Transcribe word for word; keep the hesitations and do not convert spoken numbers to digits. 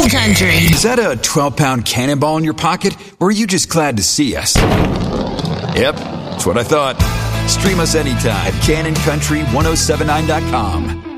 Country. Is that a twelve-pound cannonball in your pocket, or are you just glad to see us? Yep, that's what I thought. Stream us anytime at Cannon Country ten seventy-nine dot com.